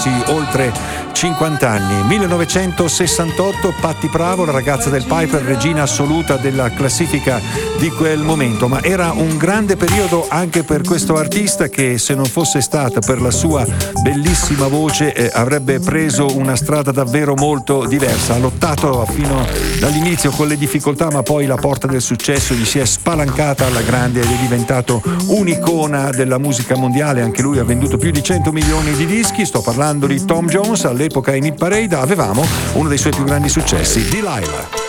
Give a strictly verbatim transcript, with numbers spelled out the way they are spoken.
quasi oltre cinquanta anni. millenovecentosessantotto, Patti Pravo, la ragazza del Piper, regina assoluta della classifica di quel momento, ma era un grande periodo anche per questo artista che, se non fosse stata per la sua bellissima voce, eh, avrebbe preso una strada davvero molto diversa. Ha lottato fino dall'inizio con le difficoltà, ma poi la porta del successo gli si è spalancata alla grande ed è diventato un'icona della musica mondiale. Anche lui ha venduto più di cento milioni di dischi. Sto parlando di Tom Jones. All'epoca in Hit Parade avevamo uno dei suoi più grandi successi, Delilah.